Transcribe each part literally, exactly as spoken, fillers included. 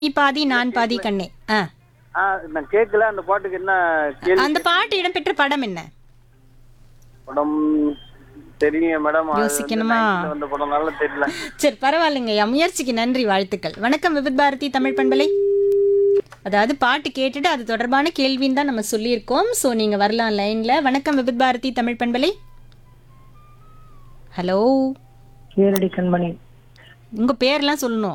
நீ பாதி நான் பாதி கண்ணே. ஆ ஆ நான் கேட்கல அந்த பாட்டுக்கு என்ன கேள்வி அந்த பாட்டு இடம்பெற்ற படம் என்ன? படம் தெரியும் மேடம். அது வந்து யோசிக்கணுமா? நைன்டிஸ்ல வந்த படம்னால தெரியல. சரி பரவாயில்லைங்கய்யா, முயற்சிக்கு நன்றி, வாழ்த்துக்கள். வணக்கம் விவித் பாரதி தமிழ் பண்பலை. அதாவது பாட்டு கேட்டுட்டு அது தொடர்பான கேள்வின்னு தான் நம்ம சொல்லியிருக்கோம். ஸோ நீங்க வரலாம் லைன்ல. வணக்கம் விவித் பாரதி தமிழ் பண்பலை. ஹலோ, கேரடி கண்மணி. உங்க பேர்லாம் சொல்லணும்.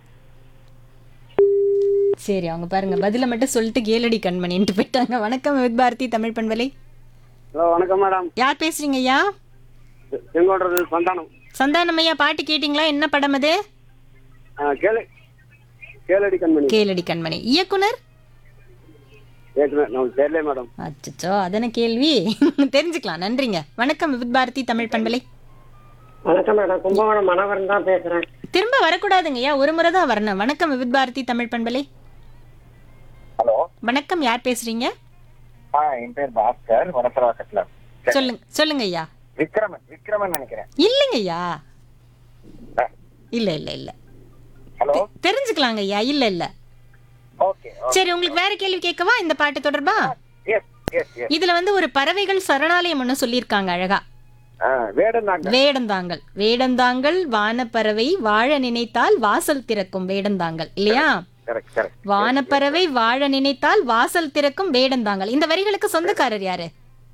சரி, அவங்க பாருங்க பதில மட்டும் சொல்லிட்டு கேளடி கண்மணின்ட்டு போயிட்டாங்க. வணக்கம் விவித் பாரதி தமிழ் பண்பலை. ஹலோ வணக்கம் மேடம். யார் பேசுறீங்க ஐயா? செங்கோடுறது சந்தானம். சந்தானம் ஐயா, பாட்டு கேட்டிங்களா? என்ன படம் அது? கேளு கேளடி கண்மணி. கேளடி கண்மணி. இயக்குனர்? நமக்கு தெரியல மேடம். அச்சோ, அதன கேள்வி. தெரிஞ்சுக்கலாம், நன்றிங்க. வணக்கம் விவித் பாரதி தமிழ் பண்பலை. வணக்கம் மேடம், கும்பகோணம் மனோகரன் தான் பேசுறேன். திரும்ப வரக்கூடாதுங்கய்யா, ஒரு முறை தான் வரணும். வணக்கம் விவித் பாரதி தமிழ் பண்பலை. ஹலோ வணக்கம், யார் பேசுறீங்க? ஆ என் பேர் பாஸ்கர், வடசராக்கத்துல. சொல்லுங்க சொல்லுங்க ஐயா. விக்ரமன் விக்ரமன் நினைக்கிறேன். இல்லைங்கய்யா, ஆ, இல்ல இல்ல இல்ல. ஹலோ தெரிஞ்சுக்கலாங்க ஐயா. இல்ல இல்ல. ஓகே சரி, உங்களுக்கு வேற கேள்வி கேட்கவா இந்த பாட்டு தொடர்பா? எஸ் எஸ் எஸ் இதுல வந்து ஒரு பறவைகள் சரணாலயம் ஒண்ணு சொல்லியிருக்காங்க அழகா. வேடந்தாங்க. வேடந்தாங்கல். வேடந்தாங்கல் வானப்பறவை வாழ நினைத்தால் வாசல் திறக்கும் வேடந்தாங்கல், இல்லையா? Correct correct. வானப்பறவை வாழ நினைத்தால் வாசல் திறக்கும் வேடந்தாங்கல். இந்த வரிகளுக்கு சொந்தக்காரர் யாரு?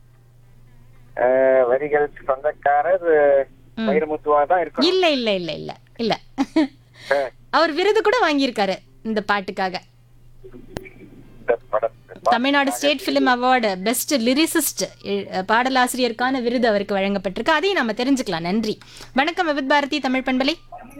வரிகளுக்கு சொந்தக்காரர் வைரமுத்துவா தான் இருக்கும். இல்ல இல்ல இல்ல இல்ல இல்ல. அவர் விருது கூட வாங்கியிருக்காரு இந்த பாட்டுக்காக. இந்த படம் Tamil Nadu state film award best lyricist பாடலாசிரியருக்கான விருது அவருக்கு வழங்கப்பட்டிருக்கு. அதையும் நம்ம தெரிஞ்சுக்கலாம். நன்றி. வணக்கம் விவித் பாரதி தமிழ் பண்பலை.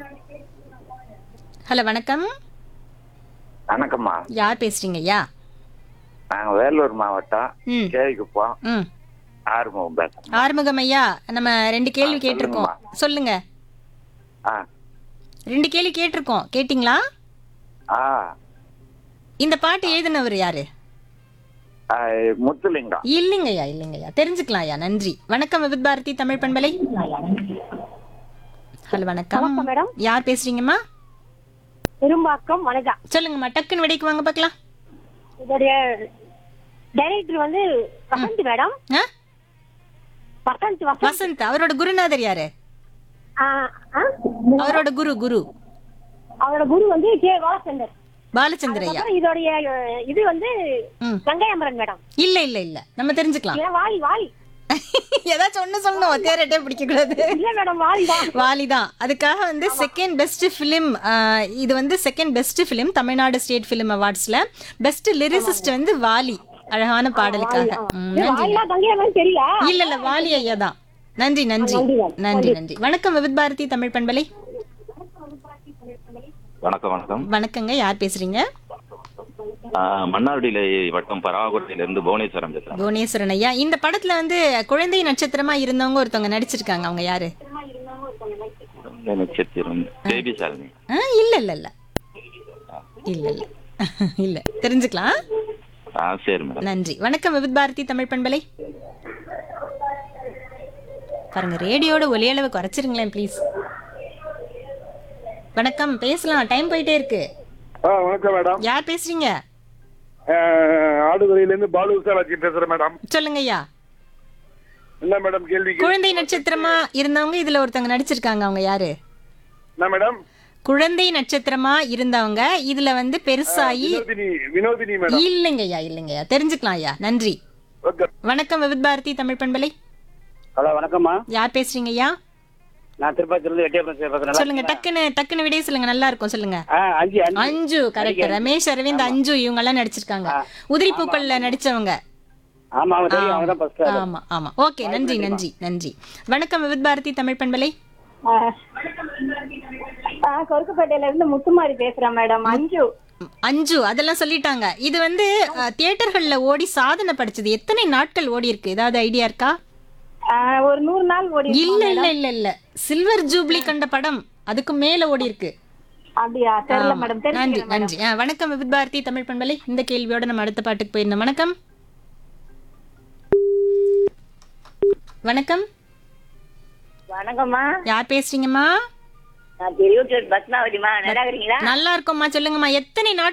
ஹலோ வணக்கம், வணக்கம்மா. யார் பேசுறீங்க ஐயா? நாங்க வேலூர் மாவட்டம் ம் கேவிக்குப்போம். ம் ஆறுமுகம் பேசுறேன். ஆறுமுகம் ஐயா, நம்ம ரெண்டு கேள்வி ஆ, கேட்டிருக்கோம். சொல்லுங்க. ஆ ரெண்டு கேள்வி கேட்டிருக்கோம், கேட்டிங்களா? ஆ இந்த பாட்டு எழுதினவர் யாரு? ஆ, முத்துலிங்கம். இல்லைங்கய்யா இல்லைங்கய்யா, தெரிஞ்சுக்கலாம் ஐயா. நன்றி. வணக்கம் விவித் பாரதி தமிழ் பண்பலை. ஹலோ வணக்கம், வணக்கம் மேடம். யார் பேசுறீங்கம்மா? பெரும்பாக்கம் வனஜா. சொல்லுங்கம்மா, டக்குன்னு விடைக்கு வாங்க பார்க்கலாம். இதோடைய டைரக்டர் வந்து வசந்த் மேடம். ஆ? வசந்த் வசந்த். வசந்த். அவரோட குருநாதர் யாரு? ஆ, ஆ? அவரோட குரு குரு அவரோட குரு வந்து கே வாசந்தர். பாலச்சந்திர ஐயா. அப்புறம் இதோடைய அஹ், இது வந்து ம். கங்கை அமரன் மேடம். இல்ல இல்ல இல்ல, நம்ம தெரிஞ்சுக்கலாம். ஏன் வாலி வாலி ஏதாச்சும் ஒண்ணு சொல்லணும், ஒத்தையாரட்டே பிடிக்க கூடாது. இல்ல மேடம், வாலி தான். வாலிதான். அதுக்காக வந்து செகண்ட் பெஸ்ட் ஃபிலிம், இது வந்து second best film Tamil Nadu state film அவார்ட்ஸ்ல best lyricist வந்து வாலி. அழகான பாடலுக்காக. ம், நன்றி. வாலியா கங்கை அமரன் தெரியல. இல்ல இல்ல, வாலி ஐயா தான். நன்றி நன்றி நன்றி நன்றி. வணக்கம் விவித் பாரதி தமிழ் பண்பலை. வணக்கம் வணக்கம். வணக்கங்க, யார் பேசுறீங்க? ஆஹ் மன்னார்குடியில வட்டம் பராகுடியில இருந்து புவனேஸ்வரம் பேசுறேன். புவனேஸ்வரன் ஐயா, இந்த படத்துல வந்து குழந்தை நட்சத்திரமா இருந்தவங்க ஒருத்தவங்க நடிச்சிருக்காங்க. அவங்க யாரு? இந்த நட்சத்திரம் பேபி சாலினி. ஆ, இல்ல இல்ல இல்ல இல்ல இல்ல இல்ல, தெரிஞ்சுக்கலாம். ஆ சரி மேடம். நன்றி. வணக்கம் விவித் பாரதி தமிழ் பண்பலை. பாருங்க, ரேடியோட ஒலியளவு குறைச்சிருங்களேன் ப்ளீஸ். வணக்கம், பேசலாம், டைம் போயிட்டே இருக்கு. வணக்கம் மேடம். யார் பேசுறீங்க? ஆடுதுறையில இருந்து பாலு விசாலாட்சி பேசுறேன் மேடம். சொல்லுங்க ஐயா. என்ன மேடம் கேள்வி? குழந்தை நட்சத்திரமா இருந்தவங்க இதுல ஒருத்தவங்க நடிச்சிருக்காங்க. அவங்க யாரு? என்ன மேடம்? குழந்தை நட்சத்திரமா இருந்தவங்க இதுல வந்து பெருசாயி. வினோதினி வினோதினி மேடம். இல்லைங்க ஐயா இல்லைங்க ஐயா, தெரிஞ்சுக்கலாம் ஐயா. நன்றி. ஓகே. வணக்கம் விவித் பாரதி தமிழ் பண்பலை. ஹலோ வணக்கம்மா. யார் பேசுறீங்க ஐயா? நான் திருப்பாச்சியிலிருந்து எட்டியப்பன் பேசுறேன். சொல்லுங்க, டக்குன்னு டக்குன்னு விடைய சொல்லுங்க, நல்லா இருக்கும், சொல்லுங்க. அஞ்சு அஞ்சு அஞ்சு கரெக்ட். ரமேஷ் அரவிந்த் அஞ்சு இவங்க எல்லாம் நடிச்சிருக்காங்க. உதிரி பூக்கள்ல நடிச்சவங்க. ஆமா அவன் தெரியும், அவன் தான் ஃபர்ஸ்ட். ஆமா ஆமா. ஓகே, நன்றி நன்றி நன்றி. வணக்கம் விவித் பாரதி தமிழ் பண்பலை. கொருக்குப்பேட்டையில இருந்து முத்துமாரி பேசுறேன் மேடம். அஞ்சு அஞ்சு அதெல்லாம் சொல்லிட்டாங்க. இது வந்து தியேட்டர்கள்ல ஓடி சாதனை படிச்சது. எத்தனை நாட்கள் ஓடி இருக்கு, ஏதாவது ஐடியா இருக்கா? ஆஹ், ஒரு நூறு நாள் ஓடி இருக்கும் இல்ல இல்ல மேடம். இல்ல இல்ல, சில்வர் ஜூப்ளி கண்ட படம் அதுக்கு மேல ஓடி இருக்கு. அப்படியா? தெரியல ஆமா. மேடம், நன்றி தெரிஞ்சுக்கிறேன் மேடம். நன்றி. ஆ, வணக்கம் விவித் பாரதி தமிழ் பண்பலை. இந்த கேள்வியோட நம்ம அடுத்த பாட்டுக்கு போயிருந்தோம். வணக்கம் வணக்கம். வணக்கம்மா. யார் பேசுறீங்கம்மா? நான் திருவட்டூர் பத்மாவதிமா, நல்லா இருக்கிறீங்களா? நல்லா இருக்கோம்மா, சொல்லுங்கம்மா. எத்தனை நாட்கள்